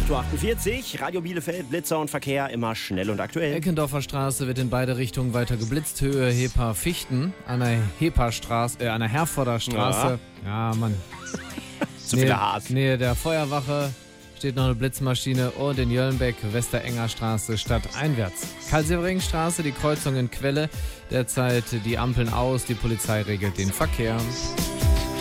8.48 Uhr, Radio Bielefeld, Blitzer und Verkehr, immer schnell und aktuell. Eckendorfer Straße wird in beide Richtungen weiter geblitzt, Höhe Hepa-Fichten. An der an der Herforder Straße. Ja, Mann. Zu viele Haas. Nähe der Feuerwache steht noch eine Blitzmaschine und in Jöllenbeck, Westerenger Straße, stadteinwärts. Karl-Severing-Straße, die Kreuzung in Quelle. Derzeit die Ampeln aus, die Polizei regelt den Verkehr.